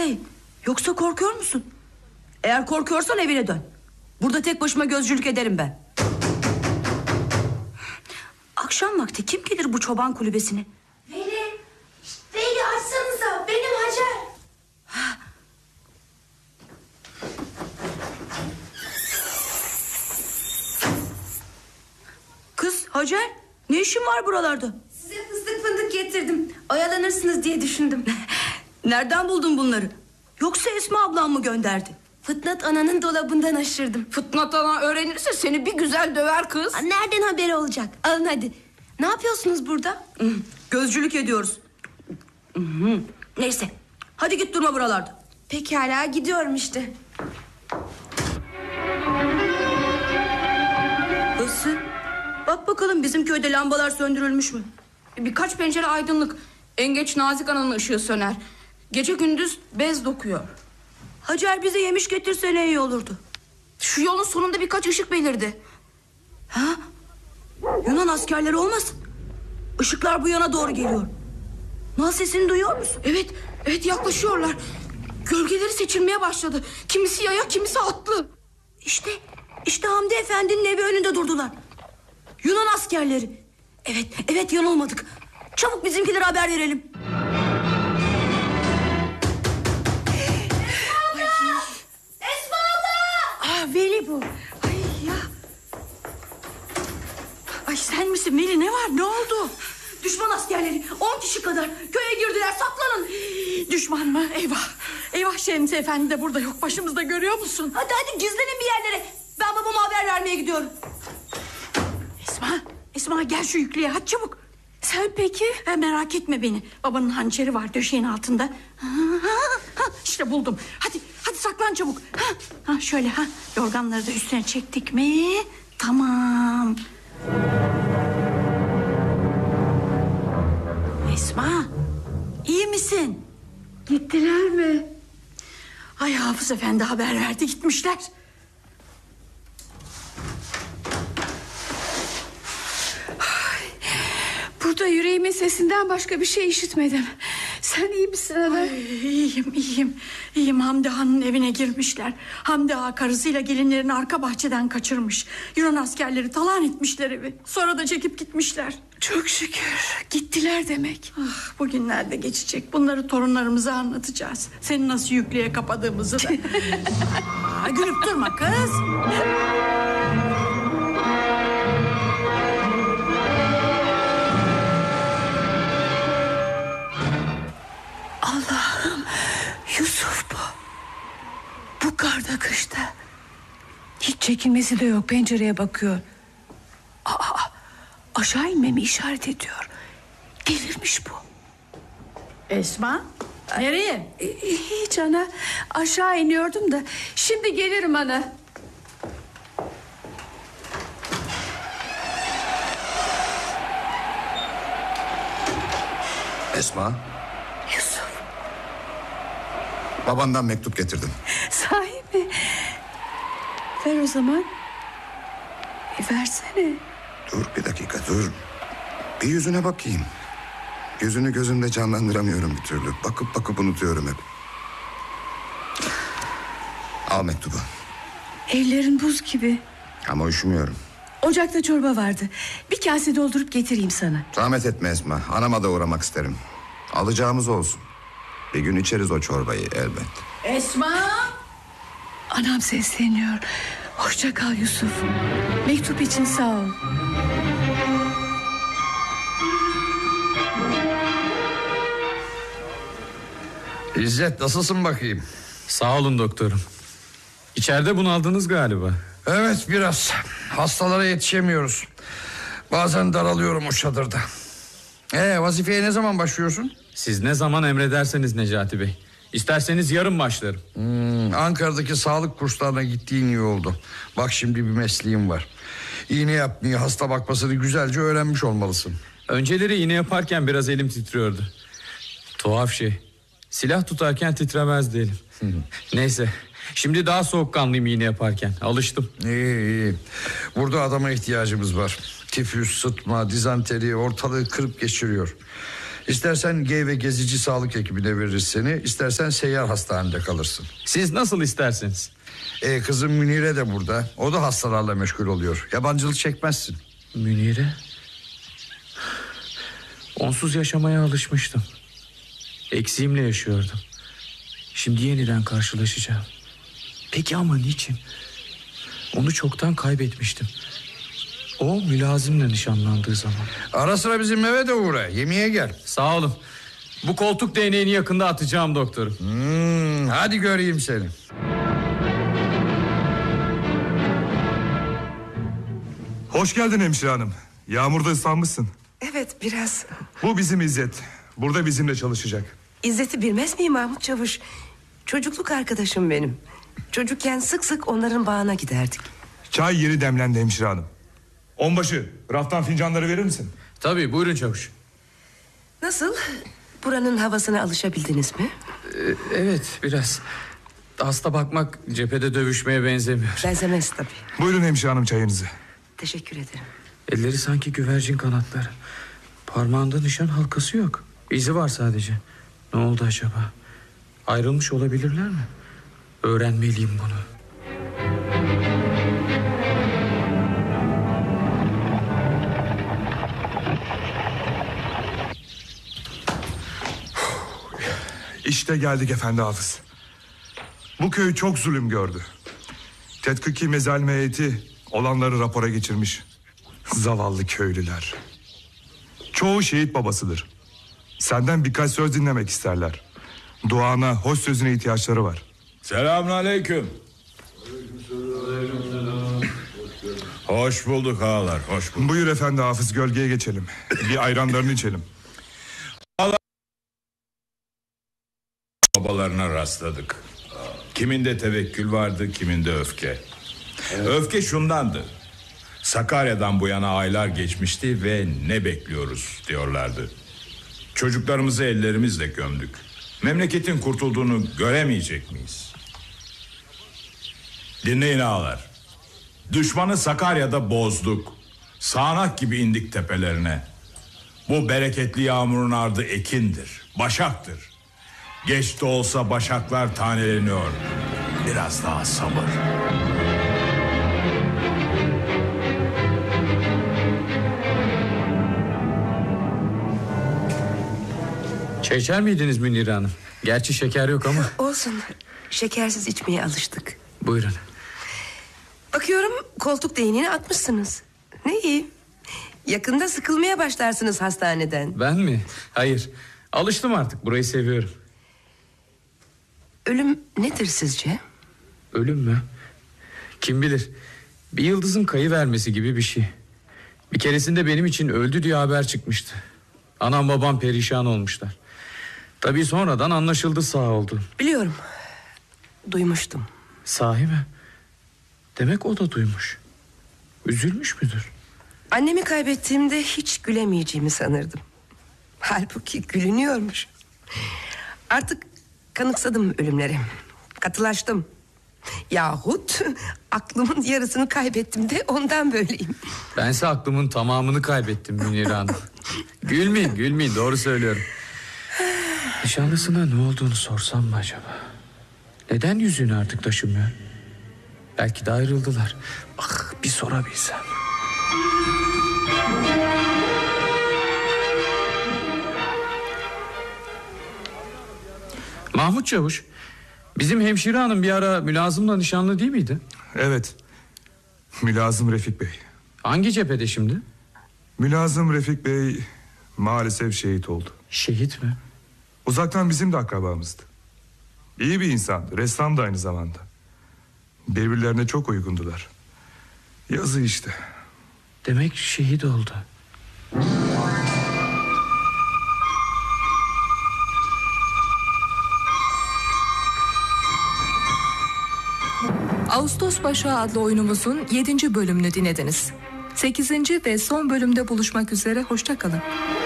Sahi, yoksa korkuyor musun? Eğer korkuyorsan evine dön. Burada tek başıma gözcülük ederim ben. Akşam vakti kim gelir bu çoban kulübesine? Veli açsanıza, benim Hacer. Kız Hacer, ne işin var buralarda? Size fıstık fındık getirdim. Oyalanırsınız diye düşündüm. Nereden buldun bunları? Yoksa Esma ablam mı gönderdi? Fıtnat ananın dolabından aşırdım. Fıtnat ana öğrenirse seni bir güzel döver kız. Nereden haberi olacak? Alın hadi. Ne yapıyorsunuz burada? Gözcülük ediyoruz. Neyse, hadi git durma buralarda. Pekala, gidiyorum işte. Nasıl? Bak bakalım bizim köyde lambalar söndürülmüş mü? Birkaç pencere aydınlık. En geç Nazik Ana'nın ışığı söner. Gece gündüz bez dokuyor. Hacer bize yemiş getirsene iyi olurdu. Şu yolun sonunda birkaç ışık belirdi. Ha? Yunan askerleri olmasın? Işıklar bu yana doğru geliyor. Nal sesini duyuyor musun? Evet yaklaşıyorlar. Gölgeleri seçilmeye başladı. Kimisi yaya, kimisi atlı. İşte Hamdi Efendi'nin evi önünde durdular. Yunan askerleri. Evet yanılmadık. Çabuk bizimkilere haber verelim. Esma abla! Veli bu. Ay sen misin Veli, ne var, ne oldu? Düşman askerleri 10 kişi kadar köye girdiler, saklanın. Düşman mı? Eyvah Şemsi Efendi de burada yok başımızda, görüyor musun? Hadi gizlenin bir yerlere. Ben babama haber vermeye gidiyorum. Esma gel şu yüklüğe, hadi çabuk. Sen peki? Merak etme beni. Babanın hançeri var döşeğin altında. İşte buldum. Hadi saklan çabuk. Şöyle yorganları da üstüne çektik mi? Tamam. Esma, iyi misin? Gittiler mi? Ay Hafız Efendi haber verdi, gitmişler. Burada yüreğimin sesinden başka bir şey işitmedim. Sen iyi misin ana? İyiyim. Hamdi Han'ın evine girmişler. Hamdi Ağa karısıyla gelinlerini arka bahçeden kaçırmış. Yunan askerleri talan etmişler evi. Sonra da çekip gitmişler. Çok şükür gittiler demek. Bugünlerde geçecek. Bunları torunlarımıza anlatacağız. Seni nasıl yüklüğe kapadığımızı da. Gülüp durma kız. Allah'ım, Yusuf bu. Bu karda kışta. Hiç çekinmesi de yok, pencereye bakıyor. Aşağı inmemi işaret ediyor. Delirmiş bu. Esma, nereye? Hiç ana, aşağı iniyordum da şimdi gelirim ana. Esma, Yusuf. babandan mektup getirdim. Sahi mi? Ver o zaman. Versene. Dur bir dakika, dur. Bir yüzüne bakayım. Yüzünü gözümde canlandıramıyorum bir türlü. Bakıp unutuyorum hep. Al mektubu. Ellerin buz gibi. Ama üşümüyorum. Ocakta çorba vardı. Bir kase doldurup getireyim sana. Zahmet etme Esma. Anama da uğramak isterim. Alacağımız olsun. Bir gün içeriz o çorbayı elbet. Esma! Anam sesleniyor. Hoşça kal Yusuf. Mektup için sağ ol. İzzet, nasılsın bakayım? Sağ olun doktorum. İçeride bunaldınız galiba. Evet, biraz. Hastalara yetişemiyoruz. Bazen daralıyorum o çadırda. Vazifeye ne zaman başlıyorsun? Siz ne zaman emrederseniz Necati Bey. İsterseniz yarın başlarım. Ankara'daki sağlık kurslarına gittiğin iyi oldu. Bak şimdi bir mesleğim var. İğne yapmayı, hasta bakmasını güzelce öğrenmiş olmalısın. Önceleri iğne yaparken biraz elim titriyordu. Tuhaf şey. Silah tutarken titremezdi elim. Neyse. Şimdi daha soğukkanlıyım iğne yaparken. Alıştım. İyi. Burada adama ihtiyacımız var. Tifüs, sıtma, dizanteri ortalığı kırıp geçiriyor. İstersen gey ve gezici sağlık ekibine veririz seni, istersen seyyar hastanede kalırsın. Siz nasıl isterseniz. Kızım Münire de burada. O da hastalarla meşgul oluyor. Yabancılık çekmezsin. Münire. Onsuz yaşamaya alışmıştım. Eksiğimle yaşıyordum. Şimdi yeniden karşılaşacağım. Peki ama niçin? Onu çoktan kaybetmiştim. O mülazimle nişanlandığı zaman. Ara sıra bizim eve de uğra, yemeğe gel. Sağ olun. Bu koltuk değneğini yakında atacağım doktorum. Hadi göreyim seni. Hoş geldin hemşire hanım. Yağmurda ıslanmışsın. Evet, biraz. Bu bizim İzzet. Burada bizimle çalışacak. İzzet'i bilmez miyim Mahmut Çavuş? Çocukluk arkadaşım benim. Çocukken sık sık onların bağına giderdik. Çay yeni demlendi hemşire hanım. Onbaşı, raftan fincanları verir misin? Tabii, buyurun çavuş. Nasıl? Buranın havasına alışabildiniz mi? Evet, biraz. Hasta bakmak cephede dövüşmeye benzemiyor. Benzemez tabii. Buyurun hemşire hanım, çayınızı. Teşekkür ederim. Elleri sanki güvercin kanatları. Parmağında nişan halkası yok. İzi var sadece. Ne oldu acaba? Ayrılmış olabilirler mi? Öğrenmeliyim bunu. İşte geldik efendi hafız. Bu köy çok zulüm gördü. Tetkiki mezalme heyeti olanları rapora geçirmiş. Zavallı köylüler. Çoğu şehit babasıdır. Senden birkaç söz dinlemek isterler. Duana, hoş sözüne ihtiyaçları var. Selamünaleyküm. Hoş bulduk ağalar, hoş bulduk. Buyur efendi hafız, gölgeye geçelim. Bir ayranlarını içelim. Babalarına rastladık. Kiminde tevekkül vardı, kiminde öfke. Öfke şundandı. Sakarya'dan bu yana aylar geçmişti ve ne bekliyoruz diyorlardı. Çocuklarımızı ellerimizle gömdük. Memleketin kurtulduğunu göremeyecek miyiz? Dinleyin ağalar. Düşmanı Sakarya'da bozduk. Sağanak gibi indik tepelerine. Bu bereketli yağmurun ardı ekindir, başaktır. Geç de olsa başaklar taneleniyor. Biraz daha sabır. Çay içer miydiniz Münire Hanım? Gerçi şeker yok ama. Olsun, şekersiz içmeye alıştık. Buyurun. Bakıyorum koltuk değneğini atmışsınız. Ne iyi. Yakında sıkılmaya başlarsınız hastaneden. Ben mi? Hayır. Alıştım artık, burayı seviyorum. Ölüm nedir sizce? Ölüm mü? Kim bilir. Bir yıldızın kayıvermesi gibi bir şey. Bir keresinde benim için öldü diye haber çıkmıştı. Anam babam perişan olmuşlar. Tabii sonradan anlaşıldı sağ oldu. Biliyorum. Duymuştum. Sahi mi? Demek o da duymuş. Üzülmüş müdür? Annemi kaybettiğimde hiç gülemeyeceğimi sanırdım. Halbuki gülünüyormuş. Artık kanıksadım ölümlere. Katılaştım. Yahut aklımın yarısını kaybettim de ondan böyleyim. Bense aklımın tamamını kaybettim Münire Hanım. Gülmeyin doğru söylüyorum. Nişanlısına ne olduğunu sorsam mı acaba? Neden yüzüğünü artık taşımıyor? Belki de ayrıldılar. Ah, bir sorabilsem. Mahmut Çavuş, bizim hemşire hanım bir ara mülazımla nişanlı değil miydi? Evet. Mülazım Refik Bey. Hangi cephede şimdi? Mülazım Refik Bey maalesef şehit oldu. Şehit mi? Uzaktan bizim de akrabamızdı. İyi bir insandı, ressam da aynı zamanda. Birbirlerine çok uygundular. Yazı işte. Demek şehit oldu. Ağustos Başağı adlı oyunumuzun 7. bölümünü dinlediniz. 8. ve son bölümde buluşmak üzere, hoşça kalın.